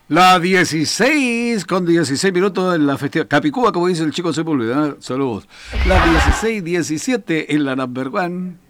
La 16 con 16 minutos en la festividad. Capicúa, como dice el chico Sepúlveda. Saludos. La 16:17 en la number one.